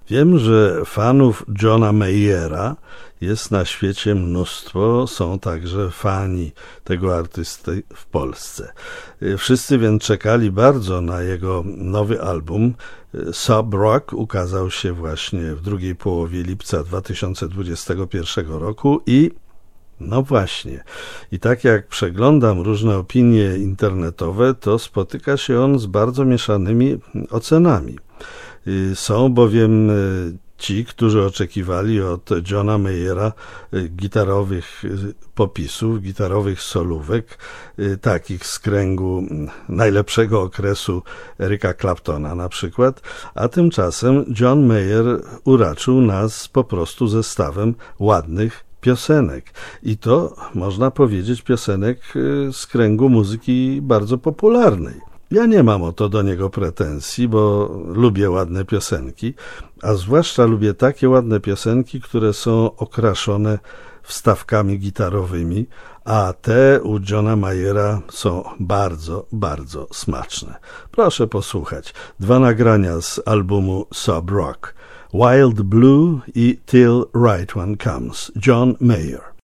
Wiem, że fanów Johna Mayera jest na świecie mnóstwo, są także fani tego artysty w Polsce. Wszyscy więc czekali bardzo na jego nowy album. Sob Rock ukazał się właśnie w drugiej połowie lipca 2021 roku i no właśnie. I tak jak przeglądam różne opinie internetowe, to spotyka się on z bardzo mieszanymi ocenami. Są bowiem ci, którzy oczekiwali od Johna Mayera gitarowych popisów, gitarowych solówek, takich z kręgu najlepszego okresu Erika Claptona na przykład, a tymczasem John Mayer uraczył nas po prostu zestawem ładnych piosenek. I to, można powiedzieć, piosenek z kręgu muzyki bardzo popularnej. Ja nie mam o to do niego pretensji, bo lubię ładne piosenki, a zwłaszcza lubię takie ładne piosenki, które są okraszone wstawkami gitarowymi, a te u Johna Mayera są bardzo, bardzo smaczne. Proszę posłuchać. 2 nagrania z albumu Sob Rock. Wild Blue i Till Right One Comes. John Mayer.